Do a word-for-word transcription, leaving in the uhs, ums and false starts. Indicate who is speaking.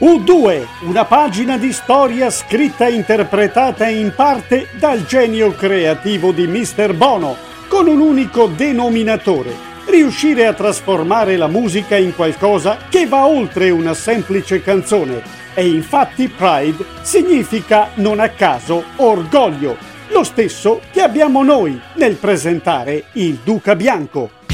Speaker 1: U due, una pagina di storia scritta e interpretata in parte dal genio creativo di mister Bono, con un unico denominatore: riuscire a trasformare la musica in qualcosa che va oltre una semplice canzone. E infatti Pride significa, non a caso, orgoglio, lo stesso che abbiamo noi nel presentare il Duca Bianco.